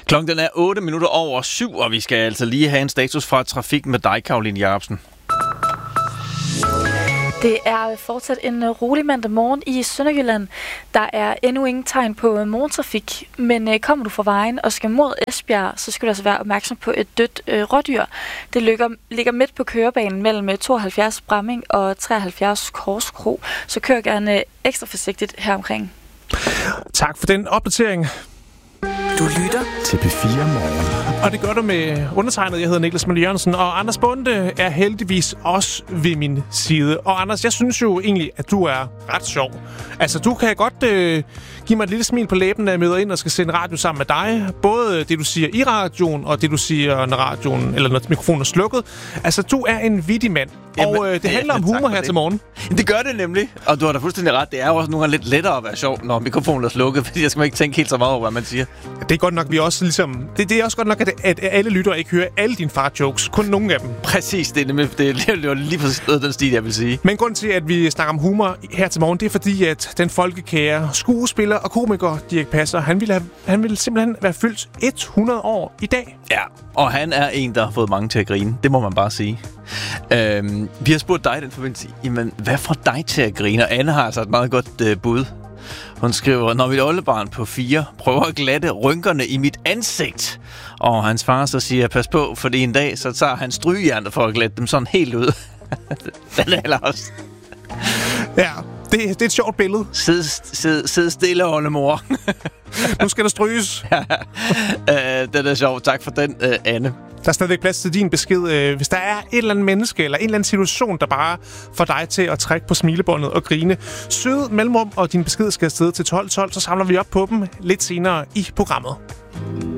Klokken den er 7:08, og vi skal altså lige have en status fra trafik med dig, Caroline Jacobsen. Det er fortsat en rolig mandag morgen i Sønderjylland. Der er endnu ingen tegn på morgentrafik, men kommer du fra vejen og skal mod Esbjerg, så skal du altså være opmærksom på et dødt rådyr. Det ligger midt på kørebanen mellem 72 Bramming og 73 Korskro, så kør gerne ekstra forsigtigt heromkring. Tak for den opdatering. Du lytter til P4 Morgen. Og det gør du med undertegnet. Jeg hedder Niklas Møller Jørgensen, og Anders Bonde er heldigvis også ved min side. Og Anders, jeg synes jo egentlig, at du er ret sjov. Altså, du kan godt give mig et lille smil på læben, når jeg møder ind og skal sende radio sammen med dig. Både det, du siger i radioen, og det, du siger, når radioen eller når mikrofonen er slukket. Altså, du er en vittig mand. Jamen, og det handler om humor her til morgen. Det gør det nemlig. Og du har da fuldstændig ret. Det er jo også nogle gange lidt lettere at være sjov, når mikrofonen er slukket. Fordi jeg skal ikke tænke helt så meget over, hvad man siger. Det er godt nok, vi også ligesom... Det er også godt nok, at alle lyttere ikke hører alle dine far-jokes. Kun nogle af dem. Præcis. Det var lige præcis den stil, jeg vil sige. Men grunden til, at vi snakker om humor her til morgen, det er fordi, at den folkekære skuespiller og komiker Dirch Passer, han ville simpelthen være fyldt 100 år i dag. Ja, og han er en, der har fået mange til at grine. Det må man bare sige. Vi har spurgt dig i den forbindelse, jamen, hvad får dig til at grine? Og Anne har altså et meget godt bud. Hun skriver, når mit oldebarn på 4 prøver at glatte rynkerne i mit ansigt. Og hans far så siger, pas på, fordi en dag, så tager han strygejern for at glatte dem sådan helt ud. Den er heller også. Ja, det er et sjovt billede. Sid stille, oldemor. Nu skal der stryges. Den er sjov. Tak for den, Anne. Der er stadigvæk plads til din besked. Hvis der er et eller andet menneske eller en eller anden situation, der bare får dig til at trække på smilebåndet og grine, sød mellemrum, og din besked skal afsted til 12.12, så samler vi op på dem lidt senere i programmet.